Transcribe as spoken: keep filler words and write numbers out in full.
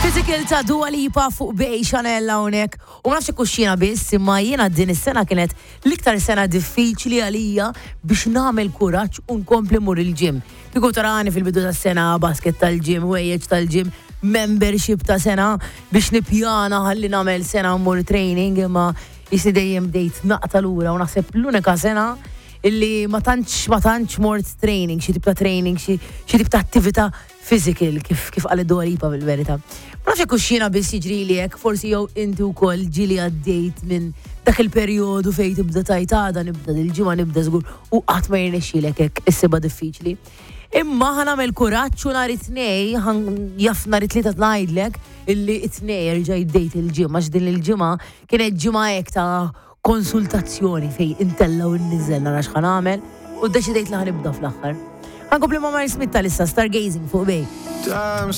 Physical ta' Dua Lipa fuq Bej Chanel hawnhekk. U nafx kuxxina biss, imma jiena din is-sena kienet l-iktar sena diffiċli għalija biex nagħmel kuraġġ u nkompli mur il-ġim. Kieku tarani fil-bidu tas-sena basket tal-ġim, wejjeġ tal-ġim, membership ta' sena biex nipjana ħalli nagħmel sena mur training, imma jisi dejjem dejt naqta lura u naħseb l-unika sena illi ma tantx ma tantx mort training, xi tip ta' training, xi xi tip ta' attività physical kif kif qal Dua Lipa bil-verità. Ma nafx hekk xina biss jiġrili hekk, forsi jew inti wkoll ġili għaddejt minn dak il-perjodu fejn tibda tajtada, nibda dil-ġimgħa nibda żgur u qatt ma jirnexxielek hekk issiba diffiċli. Imma ħanamel kuraġġ u nhar it-tnejn jaf nhar it-tlieta ngħidlek illi it-tnejn jerġa' jiddejt il-ġimgħa għax din il-ġimgħa kienet ġimgħa hekk ta' konsultazzjoni fej intella u n-nizzel nara x'ħan għamel u d-deċidejt li ħanibda fl-axħar. Ħankompli ma' Mari Smith tal-issa Stargazing fuq Bej.